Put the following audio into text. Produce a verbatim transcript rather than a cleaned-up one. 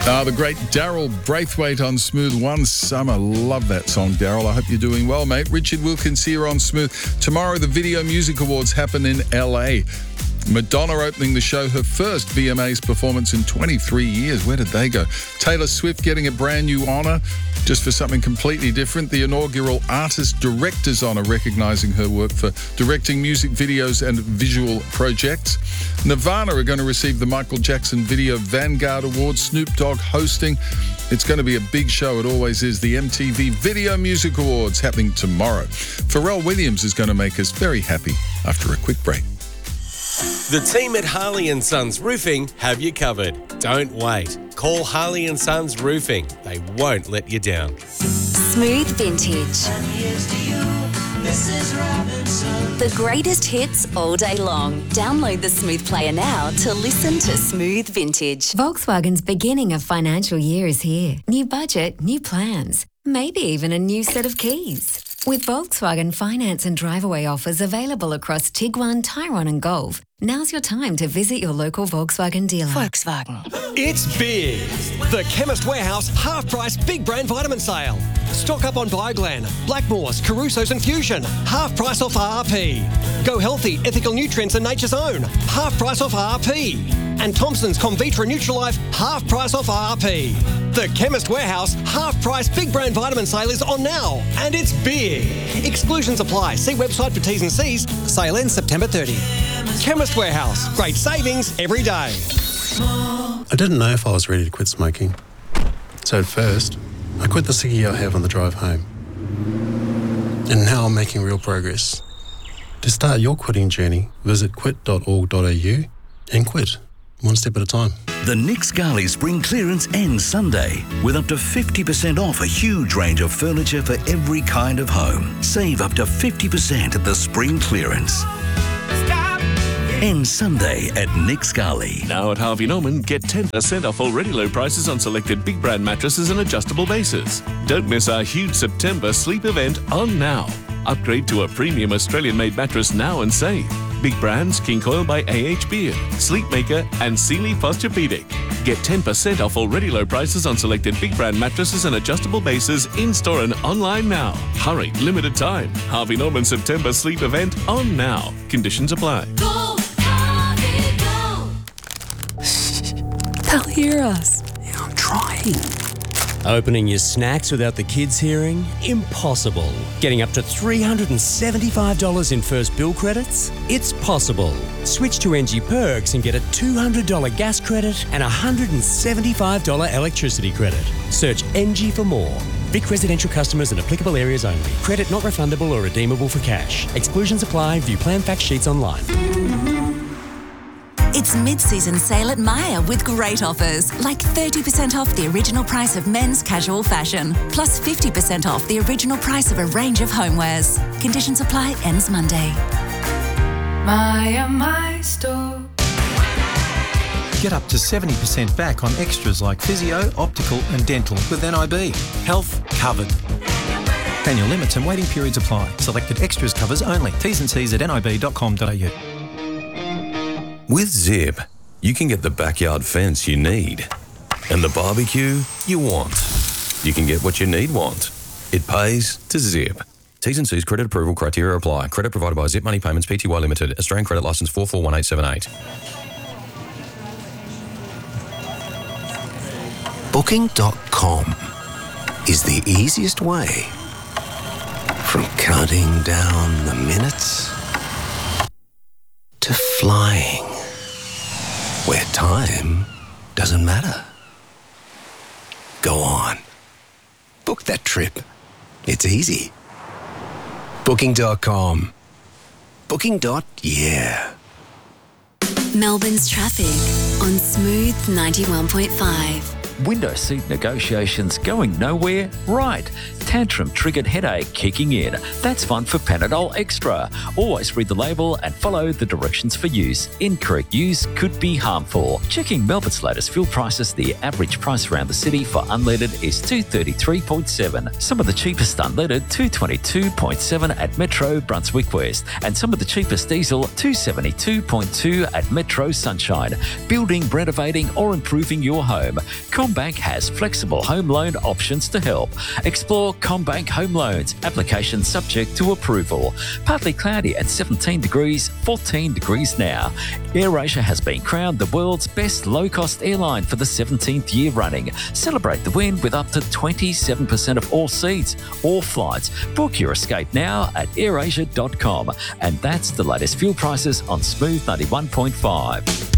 Ah, the great Daryl Braithwaite on Smooth One Summer. Love that song, Daryl. I hope you're doing well, mate. Richard Wilkins here on Smooth. Tomorrow, the Video Music Awards happen in L A. Madonna opening the show, her first V M As performance in twenty-three years. Where did they go? Taylor Swift getting a brand new honour just for something completely different. The inaugural Artist Director's Honour, recognising her work for directing music videos and visual projects. Nirvana are going to receive the Michael Jackson Video Vanguard Award. Snoop Dogg hosting. It's going to be a big show. It always is. The M T V Video Music Awards happening tomorrow. Pharrell Williams is going to make us very happy after a quick break. The team at Harley and Sons Roofing have you covered. Don't wait. Call Harley and Sons Roofing. They won't let you down. Smooth Vintage. The greatest hits all day long. Download the Smooth Player now to listen to Smooth Vintage. Volkswagen's beginning of financial year is here. New budget, new plans, maybe even a new set of keys. With Volkswagen finance and drive-away offers available across Tiguan, Tyrone and Golf, now's your time to visit your local Volkswagen dealer. Volkswagen. It's big. The Chemist Warehouse half-price big brand vitamin sale. Stock up on Bioglan, Blackmores, Caruso's and Fusion. Half price off R R P. Go Healthy, Ethical Nutrients and Nature's Own. Half price off R R P. And Thompson's Comvitra Nutrilife, half price off R R P. The Chemist Warehouse half price big brand vitamin sale is on now. And it's big. Exclusions apply. See website for T's and C's. Sale ends September thirtieth. Chemist Warehouse. Great savings every day. I didn't know if I was ready to quit smoking. So at first, I quit the ciggy I have on the drive home. And now I'm making real progress. To start your quitting journey, visit quit dot org dot a u and quit, one step at a time. The Nick Scali Spring Clearance ends Sunday with up to fifty percent off a huge range of furniture for every kind of home. Save up to fifty percent at the Spring Clearance. Ends Sunday at Nick Scali. Now at Harvey Norman, get ten percent off already low prices on selected big brand mattresses and adjustable bases. Don't miss our huge September sleep event on now. Upgrade to a premium Australian-made mattress now and save. Big brands King Coil by A H Beard, Sleepmaker and Sealy Posturepedic. Get ten percent off already low prices on selected big brand mattresses and adjustable bases in-store and online now. Hurry, limited time. Harvey Norman September sleep event on now. Conditions apply. Go, Harvey, go. They'll hear us. Yeah, I'm trying. Opening your snacks without the kids hearing? Impossible. Getting up to three hundred seventy-five dollars in first bill credits? It's possible. Switch to N G Perks and get a two hundred dollars gas credit and a one hundred seventy-five dollars electricity credit. Search N G for more. Vic residential customers and applicable areas only. Credit not refundable or redeemable for cash. Exclusions apply. View plan fact sheets online. It's mid-season sale at Myer with great offers, like thirty percent off the original price of men's casual fashion, plus fifty percent off the original price of a range of homewares. Conditions apply, ends Monday. Myer, my store. Get up to seventy percent back on extras like physio, optical and dental with N I B. Health covered. Annual limits and waiting periods apply. Selected extras covers only. T's and C's at n i b dot com dot a u. With Zip, you can get the backyard fence you need and the barbecue you want. You can get what you need want. It pays to Zip. T's and C's credit approval criteria apply. Credit provided by Zip Money Payments Pty Limited. Australian Credit Licence four four one eight seven eight. Booking dot com is the easiest way from counting down the minutes to flying, where time doesn't matter. Go on. Book that trip. It's easy. Booking dot com. Booking. Yeah. Melbourne's traffic on Smooth ninety-one point five. Window seat negotiations going nowhere? Right. tantrum-triggered headache kicking in. That's fun for Panadol Extra. Always read the label and follow the directions for use. Incorrect use could be harmful. Checking Melbourne's latest fuel prices, the average price around the city for unleaded is two thirty-three point seven. Some of the cheapest unleaded, two twenty-two point seven at Metro Brunswick West, and some of the cheapest diesel, two seventy-two point two at Metro Sunshine. Building, renovating or improving your home, CommBank has flexible home loan options to help. Explore CommBank Home Loans. Application subject to approval. Partly cloudy at seventeen degrees, fourteen degrees now. AirAsia has been crowned the world's best low-cost airline for the seventeenth year running. Celebrate the win with up to twenty-seven percent of all seats, all flights. Book your escape now at air asia dot com. And that's the latest fuel prices on Smooth ninety-one point five.